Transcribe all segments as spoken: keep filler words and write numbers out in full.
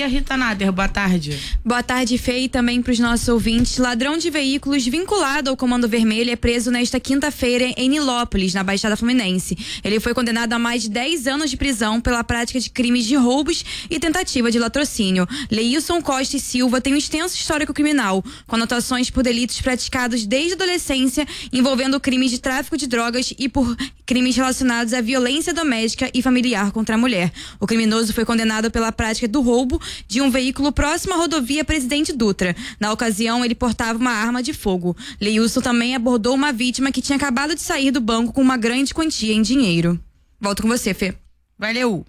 Maria Rita Nader, boa tarde. Boa tarde, Fê, e também para os nossos ouvintes. Ladrão de veículos vinculado ao Comando Vermelho é preso nesta quinta-feira em Nilópolis, na Baixada Fluminense. Ele foi condenado a mais de dez anos de prisão pela prática de crimes de roubos e tentativa de latrocínio. Leilson Costa e Silva tem um extenso histórico criminal, com anotações por delitos praticados desde a adolescência, envolvendo crimes de tráfico de drogas e por crimes relacionados à violência doméstica e familiar contra a mulher. O criminoso foi condenado pela prática do roubo de um veículo próximo à rodovia Presidente Dutra. Na ocasião, ele portava uma arma de fogo. Leilson também abordou uma vítima que tinha acabado de sair do banco com uma grande quantia em dinheiro. Volto com você, Fê. Valeu.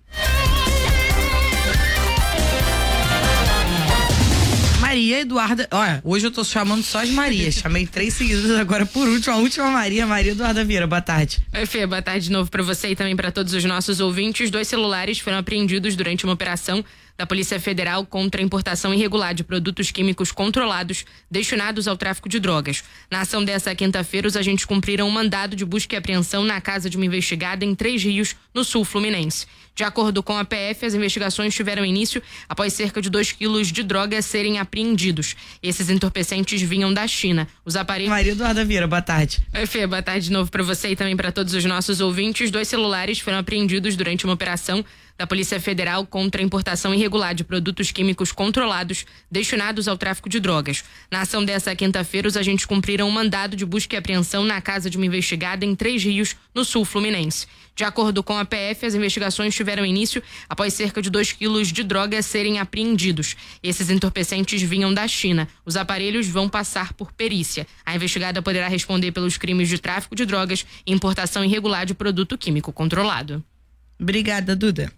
Maria Eduarda, olha, hoje eu tô chamando só as Marias, chamei três seguidas, agora por último, a última Maria, Maria Eduarda Vieira, boa tarde. Oi, Fê, boa tarde de novo pra você e também pra todos os nossos ouvintes. Dois celulares foram apreendidos durante uma operação da Polícia Federal contra a importação irregular de produtos químicos controlados destinados ao tráfico de drogas. Na ação dessa quinta-feira, os agentes cumpriram um mandado de busca e apreensão na casa de uma investigada em Três Rios, no sul fluminense. De acordo com a P F, as investigações tiveram início após cerca de dois quilos de drogas serem apreendidos. Esses entorpecentes vinham da China. Os aparelhos... Maria Eduarda Vieira, boa tarde. Oi, Fê, boa tarde de novo para você e também para todos os nossos ouvintes. Dois celulares foram apreendidos durante uma operação da Polícia Federal contra a importação irregular de produtos químicos controlados destinados ao tráfico de drogas. Na ação dessa quinta-feira, os agentes cumpriram um mandado de busca e apreensão na casa de uma investigada em Três Rios, no sul fluminense. De acordo com a P F, as investigações tiveram início após cerca de dois quilos de drogas serem apreendidos. Esses entorpecentes vinham da China. Os aparelhos vão passar por perícia. A investigada poderá responder pelos crimes de tráfico de drogas e importação irregular de produto químico controlado. Obrigada, Duda.